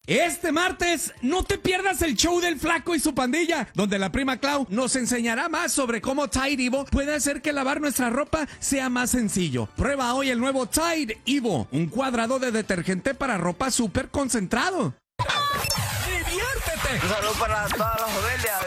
Este martes, no te pierdas el show del Flaco y su pandilla, donde la prima Clau nos enseñará más sobre cómo Tide Evo puede hacer que lavar nuestra ropa sea más sencillo. Prueba hoy el nuevo Tide Evo, un cuadrado de detergente para ropa súper concentrado. ¡Diviértete! Un saludo para todas las familias.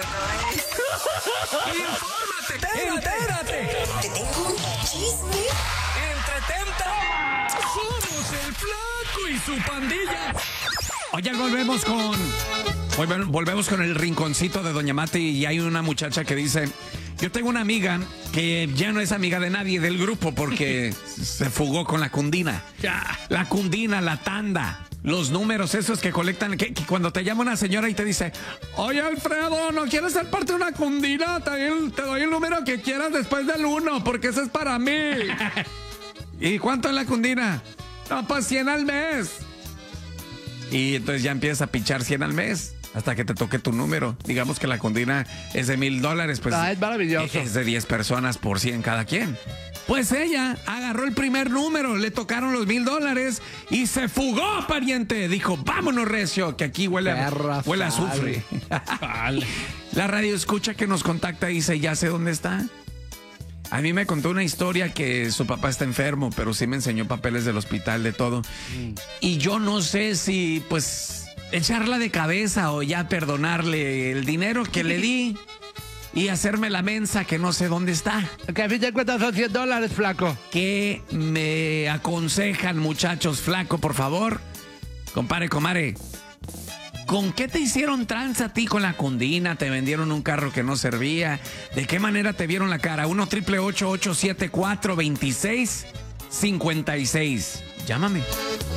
¡Infórmate! ¡Entérate! Te tengo un chisme. ¡Entretente! ¡Somos el Flaco y su pandilla! Oye, volvemos con el rinconcito de Doña Mati y hay una muchacha que dice: yo tengo una amiga que ya no es amiga de nadie del grupo porque se fugó con la cundina. La cundina, la tanda, los números esos que colectan, que cuando te llama una señora y te dice: oye, Alfredo, ¿no quieres ser parte de una cundina? Te doy el número que quieras después del 1 porque ese es para mí. ¿Y cuánto es la cundina? No, pues 100 al mes. Y entonces ya empiezas a pichar 100 al mes hasta que te toque tu número. Digamos que la cundina es de $1,000, pues es maravilloso. Es de 10 personas por 100 cada quien. Pues ella agarró el primer número, le tocaron los $1,000 y se fugó, pariente. Dijo: vámonos, recio, que aquí huele a azufre. La radio escucha que nos contacta y dice: ya sé dónde está. A mí me contó una historia que su papá está enfermo, pero sí me enseñó papeles del hospital, de todo. Y yo no sé si, pues, echarla de cabeza o ya perdonarle el dinero que le di y hacerme la mensa que no sé dónde está. Que a fin de cuentas son $100, Flaco. ¿Qué me aconsejan, muchachos? Flaco, por favor. Compare, comare. ¿Con qué te hicieron tranza a ti con la cundina? ¿Te vendieron un carro que no servía? ¿De qué manera te vieron la cara? 1-888-874-2656. Llámame.